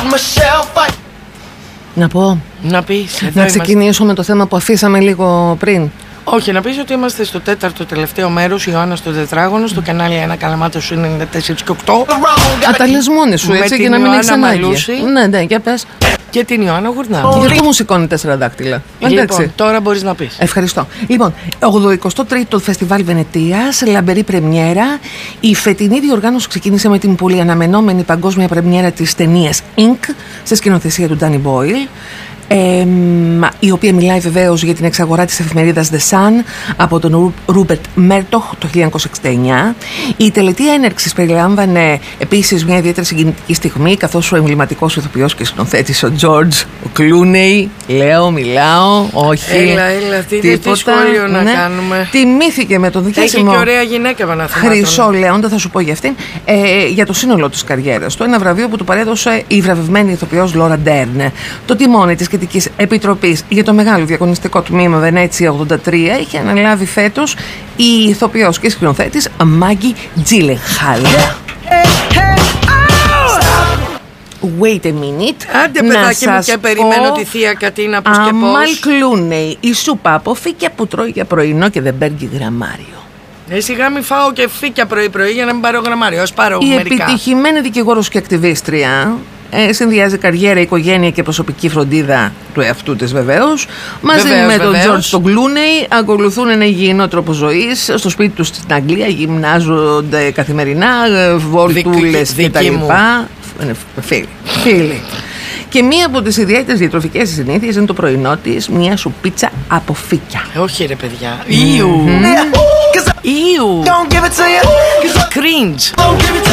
Να πω. Να πεις. Να ξεκινήσω με το θέμα που αφήσαμε λίγο πριν. Όχι, να πεις ότι είμαστε στο τέταρτο τελευταίο μέρος, Ιωάννα στο τετράγωνο, στο κανάλι 1 Καλαμάτος 94 και 8. Τα λες μόνη σου, έτσι, για να μην έχεις ανάγκη. Ναι, για πες. Και την Ιωάννα Γουρνάου. Γιατί μου σηκώνει 4 δάκτυλα. Λοιπόν, τώρα μπορείς να πεις. Ευχαριστώ. Λοιπόν, 83ο Φεστιβάλ Βενετίας, λαμπερή πρεμιέρα. Η φετινή διοργάνωση ξεκίνησε με την πολύ αναμενόμενη παγκόσμια πρεμιέρα της ταινίας Ink, σε σκηνοθεσία του Ντάνι Μπόιλ. Η οποία μιλάει βεβαίως για την εξαγορά της εφημερίδας The Sun από τον Ρούπερτ Μέρτοχ το 1969. Η τελετή έναρξης περιλάμβανε επίσης μια ιδιαίτερα συγκινητική στιγμή, καθώς ο εμβληματικός ηθοποιός και σκηνοθέτης ο George Κλούνεϊ, μιλάω, όχι. Έλα, τι σχόλιο να κάνουμε. Τιμήθηκε με τον διάσημο. Έχει και ωραία γυναίκα Παναθηνάτων. Χρυσό Λέοντα, θα σου πω για αυτήν, για το σύνολο της καριέρας του. Ένα βραβείο που του παρέδωσε η βραβευμένη ηθοποιός Λόρα Ντέρν. Το τιμόνι της Κριτικής Επιτροπής για το μεγάλο διαγωνιστικό τμήμα Βενέτσια 83 είχε αναλάβει φέτος η ηθοποιός και σκηνοθέτης Μάγκι Τζίλενχαλ. Wait a minute. Άντε παιδάκι μου, και περιμένω τη θεία Κατίνα πως και πως. Αμάλ Κλούνεϊ, η σούπα από φύκια που τρώει για πρωινό και δεν παίρνει γραμμάριο. Σιγά μη φάω και φύκια πρωί-πρωί για να μην πάρω γραμμάριο. Ας πάρω μερικά. Η επιτυχημένη δικηγόρος και ακτιβίστρια συνδυάζει καριέρα, οικογένεια και προσωπική φροντίδα του εαυτού της βεβαίως. Μαζί με τον George τον Κλούνεϊ ακολουθούν ένα υγιεινό τρόπο ζωής. Στο σπίτι τους στην Αγγλία γυμνάζονται καθημερινά, βόλτουλες κτλ. Φίλοι. Και μία από τις ιδιαίτερες διατροφικές συνήθειες είναι το πρωινό της, μία σουπίτσα από φύκια. Όχι ρε παιδιά. Ιου. Cringe.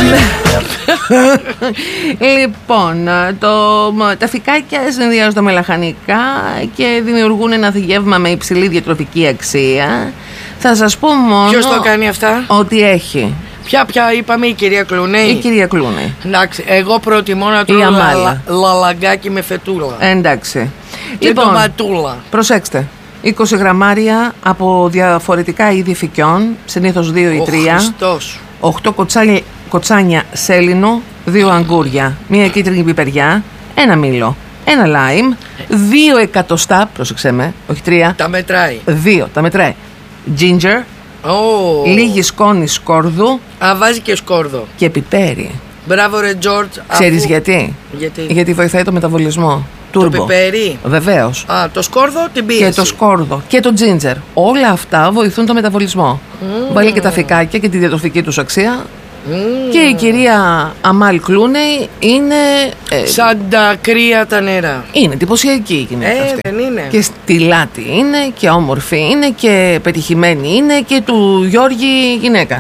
Λοιπόν, τα φυκάκια συνδυάζονται με λαχανικά και δημιουργούν ένα γεύμα με υψηλή διατροφική αξία. Θα σας πω μόνο. Ποιος το κάνει αυτά? Ότι έχει. Ποια είπαμε, η κυρία Κλούνεϊ. Η κυρία Κλούνεϊ. Εντάξει, εγώ προτιμώ να τρώω λαλαγκάκι με φετούλα. Εντάξει. Και ντοματούλα. Προσέξτε. 20 γραμμάρια από διαφορετικά είδη φυκιών, συνήθως 2 ή 3. 8 κοτσάνια σέλινο, 2 αγκούρια, 1 κίτρινη πιπεριά, 1 μήλο, 1 λάιμ, 2 εκατοστά, πρόσεξε με, όχι 3. Τα μετράει. 2, τα μετράει. Ginger, λίγη σκόνη σκόρδου. Βάζει και σκόρδο. Και πιπέρι. Μπράβο ρε George. Ξέρεις γιατί? Γιατί βοηθάει το μεταβολισμό. Το πιπέρι. Βεβαίως. Το σκόρδο, την πίεση. Και το σκόρδο και το ginger. Όλα αυτά βοηθούν το μεταβολισμό. Βάλει και τα φυκάκια και τη διατροφική τους αξία. Και η κυρία Αμάλ Κλούνεϊ είναι σαν τα κρύα τα νερά. Είναι εντυπωσιακή η γυναίκα αυτή. Δεν είναι. Και στιλάτη είναι και όμορφη είναι και πετυχημένη είναι και του Γιώργη γυναίκα.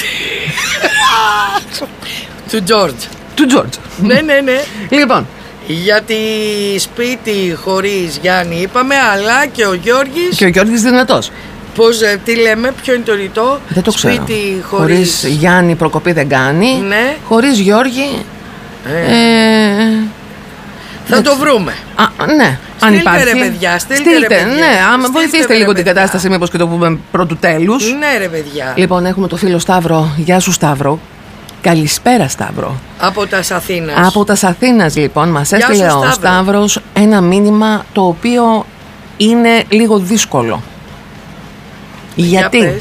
Του George. Του George. Ναι. Λοιπόν, γιατί σπίτι χωρίς Γιάννη είπαμε, αλλά και ο Γιώργης. Και ο Γιώργης δυνατός. Πώς, τι λέμε, ποιο είναι το ρητό? Δεν το ξέρω. Σπίτι χωρίς Γιάννη προκοπή δεν κάνει. Ναι. Χωρίς Γιώργη θα το βρούμε. Ναι, αν υπάρχει. Ρε παιδιά, στείλτε ρε παιδιά. Ναι, άμα βοηθήστε λίγο την κατάσταση, μήπως και το πούμε πρώτου τέλους. Ναι ρε παιδιά. Λοιπόν, έχουμε το φίλο Σταύρο. Γεια σου Σταύρο. Καλησπέρα Σταύρο. Από τα Αθήνας. Από τα Αθήνας λοιπόν μας έστειλε ο Σταύρος ένα μήνυμα το οποίο είναι λίγο δύσκολο. Γιατί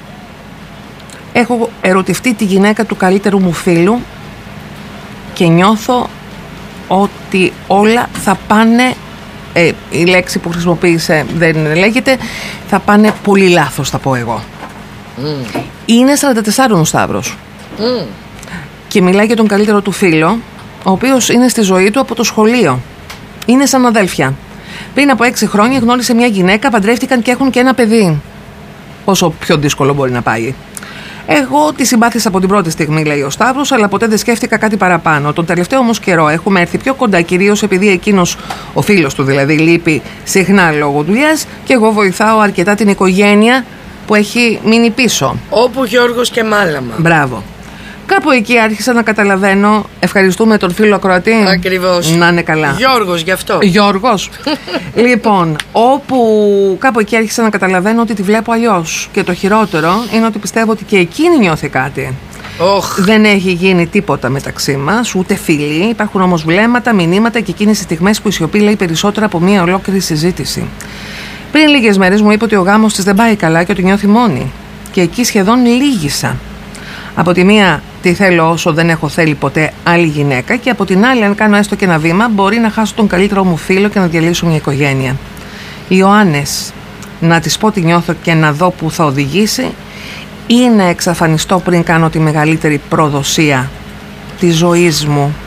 έχω ερωτευτεί τη γυναίκα του καλύτερου μου φίλου και νιώθω ότι όλα θα πάνε, η λέξη που χρησιμοποίησε δεν λέγεται, θα πάνε πολύ λάθος, θα πω εγώ. Είναι 44 ο Σταύρος και μιλάει για τον καλύτερο του φίλο, ο οποίος είναι στη ζωή του από το σχολείο. Είναι σαν αδέλφια. Πριν από 6 χρόνια γνώρισε μια γυναίκα, παντρεύτηκαν και έχουν και ένα παιδί. Πόσο πιο δύσκολο μπορεί να πάει. Εγώ τη συμπάθησα από την πρώτη στιγμή, λέει ο Σταύρος, αλλά ποτέ δεν σκέφτηκα κάτι παραπάνω. Τον τελευταίο όμως καιρό έχουμε έρθει πιο κοντά, κυρίως επειδή εκείνος, ο φίλος του δηλαδή, λείπει συχνά λόγω δουλειάς και εγώ βοηθάω αρκετά την οικογένεια που έχει μείνει πίσω. Όπου Γιώργος και Μάλαμα. Μπράβο. Κάπου εκεί άρχισα να καταλαβαίνω. Ευχαριστούμε τον φίλο ακροατή. Ακριβώς. Να είναι καλά. Γιώργος, γι' αυτό. Γιώργος. Λοιπόν, όπου κάπου εκεί άρχισα να καταλαβαίνω ότι τη βλέπω αλλιώς. Και το χειρότερο είναι ότι πιστεύω ότι και εκείνη νιώθει κάτι. Δεν έχει γίνει τίποτα μεταξύ μας, ούτε φίλοι. Υπάρχουν όμως βλέμματα, μηνύματα και εκείνες οι στιγμές που η σιωπή λέει περισσότερα από μία ολόκληρη συζήτηση. Πριν λίγες μέρες μου είπε ότι ο γάμος της δεν πάει καλά και ότι νιώθει μόνη. Και εκεί σχεδόν λύγησα. Από τη μία τη θέλω όσο δεν έχω θέλει ποτέ άλλη γυναίκα, και από την άλλη, αν κάνω έστω και ένα βήμα, μπορεί να χάσω τον καλύτερο μου φίλο και να διαλύσω μια οικογένεια. Ιωάννης, να της πω τι νιώθω και να δω που θα οδηγήσει, ή να εξαφανιστώ πριν κάνω τη μεγαλύτερη προδοσία της ζωής μου?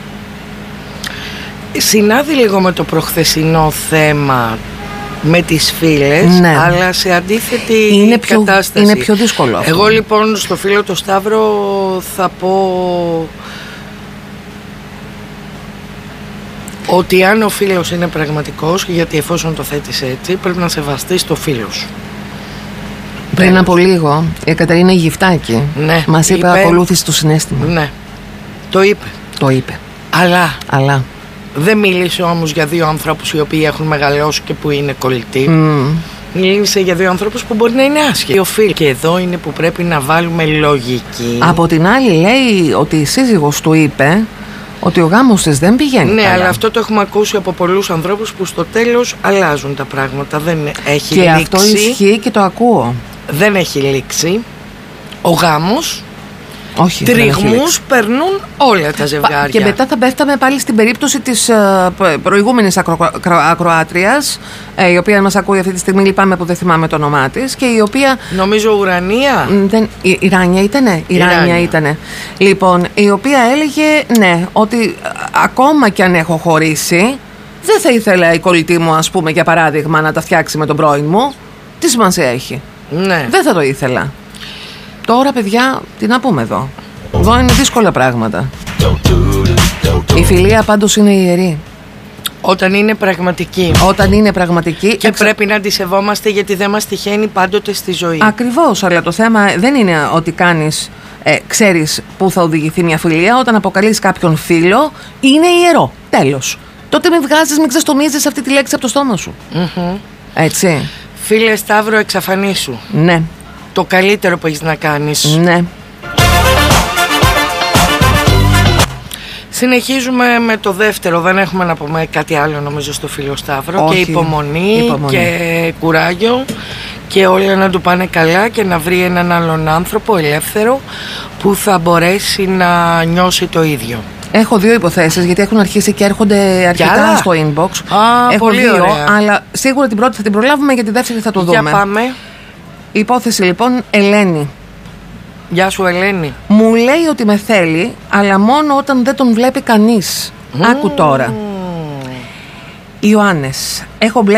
Συνάδει λίγο με το προχθεσινό θέμα με τις φίλες, ναι, αλλά σε αντίθετη κατάσταση. Είναι πιο δύσκολο αυτό. Εγώ λοιπόν στο φίλο το Σταύρο θα πω ότι αν ο φίλος είναι πραγματικός, γιατί εφόσον το θέτεις έτσι, πρέπει να σεβαστείς το φίλο σου. Πριν από λίγο η Κατερίνα Γυφτάκη, ναι, μας είπε ακολούθησε το συναίσθημα. Ναι, το είπε. Το είπε. Αλλά δεν μίλησε όμως για δύο ανθρώπους οι οποίοι έχουν μεγαλώσει και που είναι κολλητοί. Μίλησε για δύο ανθρώπους που μπορεί να είναι άσχετοι. Και εδώ είναι που πρέπει να βάλουμε λογική. Από την άλλη λέει ότι η σύζυγος του είπε ότι ο γάμος της δεν πηγαίνει καλά. Αλλά αυτό το έχουμε ακούσει από πολλούς ανθρώπους που στο τέλος αλλάζουν τα πράγματα. Δεν έχει και λήξει. Αυτό ισχύει και το ακούω. Δεν έχει λήξει ο γάμος. Όχι, τριγμούς περνούν όλα τα ζευγάρια. Και μετά θα πέφταμε πάλι στην περίπτωση της προηγούμενης ακροάτριας, η οποία μας ακούει αυτή τη στιγμή, λυπάμαι που δεν θυμάμαι το όνομά της, και η οποία... Νομίζω Ουρανία. Η Ράνια ήτανε. Η Ράνια ήτανε. Λοιπόν, η οποία έλεγε ναι, ότι ακόμα κι αν έχω χωρίσει, δεν θα ήθελα η κολλητή μου, ας πούμε, για παράδειγμα, να τα φτιάξει με τον πρώην μου. Τι σημασία έχει? Ναι. Δεν θα το ήθελα. Τώρα, παιδιά, τι να πούμε εδώ? Εδώ είναι δύσκολα πράγματα. Η φιλία πάντως είναι ιερή. Όταν είναι πραγματική. Όταν είναι πραγματική. Και πρέπει να τη σεβόμαστε, γιατί δεν μας τυχαίνει πάντοτε στη ζωή. Ακριβώς, αλλά το θέμα δεν είναι ότι κάνεις, ξέρεις πού θα οδηγηθεί μια φιλία. Όταν αποκαλείς κάποιον φίλο, είναι ιερό. Τέλος. Τότε μην ξεστομίζεις αυτή τη λέξη από το στόμα σου. Έτσι. Φίλε Σταύρο, εξαφανίσου. Ναι. Το καλύτερο που έχεις να κάνεις. Ναι. Συνεχίζουμε με το δεύτερο. Δεν έχουμε να πούμε κάτι άλλο νομίζω στο φίλο Σταύρο. Όχι. Και υπομονή και κουράγιο, και όλα να του πάνε καλά και να βρει έναν άλλον άνθρωπο ελεύθερο που θα μπορέσει να νιώσει το ίδιο. Έχω δύο υποθέσεις, γιατί έχουν αρχίσει και έρχονται αρκετά στο inbox. Έχω δύο, ωραία. Αλλά σίγουρα την πρώτη θα την προλάβουμε, για τη δεύτερη θα το δούμε. Για πάμε. Η υπόθεση λοιπόν, Ελένη. Γεια σου Ελένη. Μου λέει ότι με θέλει, αλλά μόνο όταν δεν τον βλέπει κανείς. Άκου τώρα. Ιωάννης, έχω μπλέξει